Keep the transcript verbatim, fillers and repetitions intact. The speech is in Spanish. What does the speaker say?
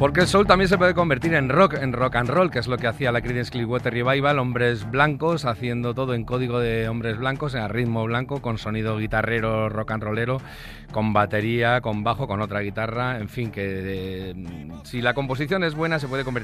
Porque el soul también se puede convertir en rock, en rock and roll, que es lo que hacía la Creedence Clearwater Revival, hombres blancos, haciendo todo en código de hombres blancos, en ritmo blanco, con sonido guitarrero, rock and rollero, con batería, con bajo, con otra guitarra, en fin, que eh, si la composición es buena se puede convertir